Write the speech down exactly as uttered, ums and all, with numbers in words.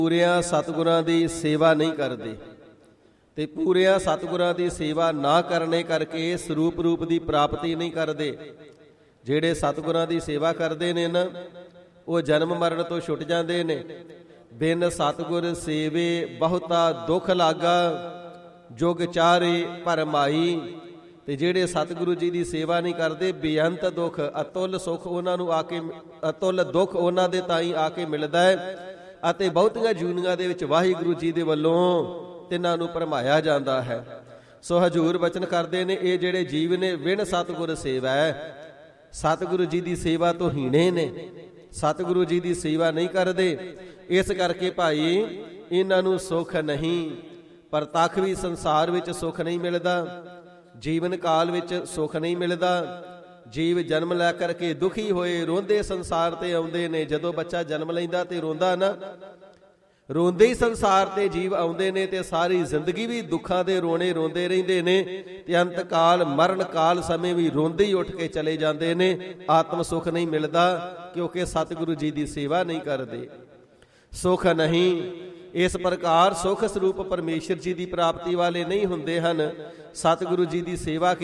ਪੂਰਿਆਂ ਸਤਿਗੁਰਾਂ ਦੀ ਸੇਵਾ ਨਹੀਂ ਕਰਦੇ ਤੇ ਪੂਰਿਆਂ ਸਤਿਗੁਰਾਂ ਦੀ ਸੇਵਾ ਨਾ ਕਰਨੇ ਕਰਕੇ ਸਰੂਪ ਰੂਪ ਦੀ ਪ੍ਰਾਪਤੀ ਨਹੀਂ ਕਰਦੇ। ਜਿਹੜੇ ਸਤਿਗੁਰਾਂ ਦੀ ਸੇਵਾ ਕਰਦੇ ਨੇ ਨਾ ਉਹ ਜਨਮ ਮਰਨ ਤੋਂ ਛੁੱਟ ਜਾਂਦੇ ਨੇ। ਬਿਨ ਸਤਿਗੁਰ ਸੇਵੇ ਬਹੁਤਾ ਦੁੱਖ ਲਾਗਾ, ਜੁਗ ਚਾਰੇ ਭਰਮਾਈ। ਤੇ ਜਿਹੜੇ ਸਤਿਗੁਰੂ ਜੀ ਦੀ ਸੇਵਾ ਨਹੀਂ ਕਰਦੇ ਬੇਅੰਤ ਦੁੱਖ, ਅਤੁੱਲ ਸੁੱਖ ਉਹਨਾਂ ਨੂੰ ਆ ਕੇ, ਅਤੁੱਲ ਦੁੱਖ ਉਹਨਾਂ ਦੇ ਤਾਈਂ ਆ ਕੇ ਮਿਲਦਾ ਹੈ ਅਤੇ ਬਹੁਤੀਆਂ ਜੂਨੀਆਂ ਦੇ ਵਿੱਚ ਵਾਹਿਗੁਰੂ ਜੀ ਦੇ ਵੱਲੋਂ ਤਿੰਨਾਂ ਨੂੰ ਭਰਮਾਇਆ ਜਾਂਦਾ ਹੈ। ਸੋ ਹਜ਼ੂਰ ਬਚਨ ਕਰਦੇ ਨੇ ਇਹ ਜਿਹੜੇ ਜੀਵ ਨੇ ਵਿਣ ਸਤਿਗੁਰ ਸੇਵਾ ਹੈ, ਸਤਿਗੁਰੂ ਜੀ ਦੀ ਸੇਵਾ ਤੋਂ ਹੀਣੇ ਨੇ, ਸਤਿਗੁਰੂ ਜੀ ਦੀ ਸੇਵਾ ਨਹੀਂ ਕਰਦੇ। ਇਸ ਕਰਕੇ ਭਾਈ ਇਹਨਾਂ ਨੂੰ ਸੁੱਖ ਨਹੀਂ, ਪ੍ਰਤੱਖ ਵੀ ਸੰਸਾਰ ਵਿੱਚ ਸੁੱਖ ਨਹੀਂ ਮਿਲਦਾ, ਜੀਵਨ ਕਾਲ ਵਿੱਚ ਸੁੱਖ ਨਹੀਂ ਮਿਲਦਾ। ਜੀਵ ਜਨਮ ਲੈ ਕਰਕੇ ਦੁਖੀ ਹੋਏ ਰੋਂਦੇ ਸੰਸਾਰ ਤੇ ਆਉਂਦੇ ਨੇ। ਜਦੋਂ ਬੱਚਾ ਜਨਮ ਲੈਂਦਾ ਤੇ ਰੋਂਦਾ ਨਾ, ਰੋਂਦੇ ਹੀ ਸੰਸਾਰ ਤੇ ਜੀਵ ਆਉਂਦੇ ਨੇ ਤੇ ਸਾਰੀ ਜ਼ਿੰਦਗੀ ਵੀ ਦੁੱਖਾਂ ਦੇ ਰੋਣੇ ਰੋਂਦੇ ਰਹਿੰਦੇ ਨੇ ਤੇ ਅੰਤ ਕਾਲ ਮਰਨ ਕਾਲ ਸਮੇਂ ਵੀ ਰੋਂਦੇ ਹੀ ਉੱਠ ਕੇ ਚਲੇ ਜਾਂਦੇ ਨੇ। ਆਤਮ ਸੁੱਖ ਨਹੀਂ ਮਿਲਦਾ ਕਿਉਂਕਿ ਸਤਿਗੁਰੂ ਜੀ ਦੀ ਸੇਵਾ ਨਹੀਂ ਕਰਦੇ। ਸੁੱਖ ਨਹੀਂ। ਇਸ ਪ੍ਰਕਾਰ ਸੁੱਖ ਸਰੂਪ ਪਰਮੇਸ਼ਰ ਜੀ ਦੀ ਪ੍ਰਾਪਤੀ ਵਾਲੇ ਨਹੀਂ ਹੁੰਦੇ ਹਨ। ਸਤਿਗੁਰੂ ਜੀ ਦੀ ਸੇਵਾ